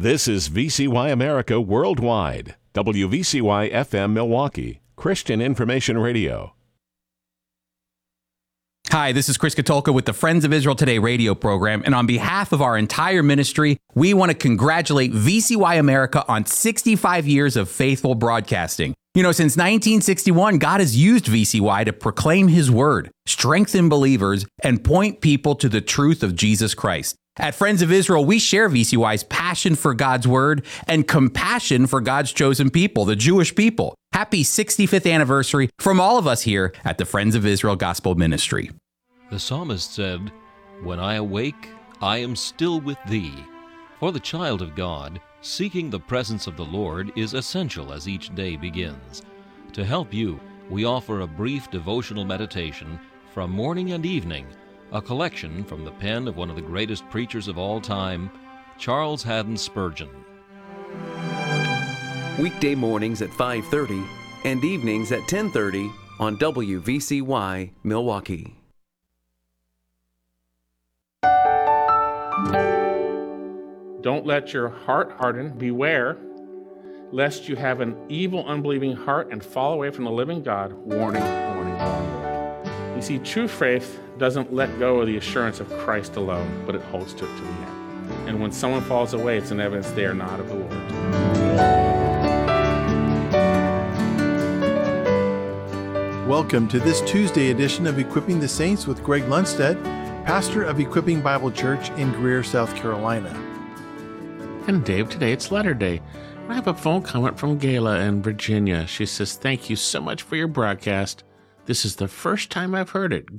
This is VCY America Worldwide, WVCY FM Milwaukee, Christian Information Radio. Hi, this is Chris Katulka with the Friends of Israel Today radio program, and on behalf of our entire ministry, we want to congratulate VCY America on 65 years of faithful broadcasting. You know, since 1961, God has used VCY to proclaim His Word, strengthen believers, and point people to the truth of Jesus Christ. At Friends of Israel, we share VCY's passion for God's Word and compassion for God's chosen people, the Jewish people. Happy 65th anniversary from all of us here at the Friends of Israel Gospel Ministry. The psalmist said, "When I awake, I am still with thee." For the child of God, seeking the presence of the Lord is essential as each day begins. To help you, we offer a brief devotional meditation from morning and evening, a collection from the pen of one of the greatest preachers of all time, Charles Haddon Spurgeon. Weekday mornings at 5:30 and evenings at 10:30 on WVCY Milwaukee. Don't let your heart harden. Beware, lest you have an evil, unbelieving heart and fall away from the living God. Warning, warning, warning. You see, true faith doesn't let go of the assurance of Christ alone, but it holds to it to the end. And when someone falls away, it's an evidence they are not of the Lord. Welcome to this Tuesday edition of Equipping the Saints with Greg Lundstedt, pastor of Equipping Bible Church in Greer, South Carolina. And Dave, today it's Letter Day. I have a phone comment from Gayla in Virginia. She says, "Thank you so much for your broadcast. This is the first time I've heard it.